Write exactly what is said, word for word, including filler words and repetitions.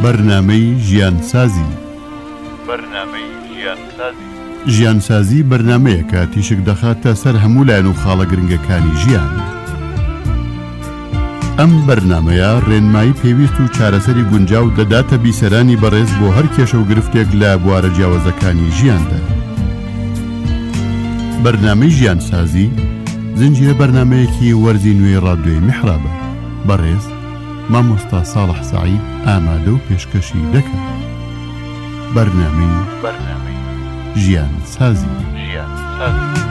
بەرنامەی ژیانسازی. بەرنامەی ژیانسازی ژیانسازی بەرنامەیە کە تیشک دەخاتە سەر هەموو لایەن و خاڵە گرنگەکانی ژیان. ئەم بەرنامەیە ڕێنمایی پێویست و چارەسەری گونجاو دەداتە بیسەرانی بەڕێز بۆ هەر کێشە و گرفتێک لە بوارە جیاوازەکانی ژیاندا. بەرنامەی ژیانسازی زنجیرە بەرنامەیەکی وەرزی نوێی ڕادیۆی میحرابە. بەڕێز مامۆستا ساڵح سەعید ئامادە و پێشکەشی دەکات. بەرنامەی بەرنامەی ژیانسازی. ژیانسازی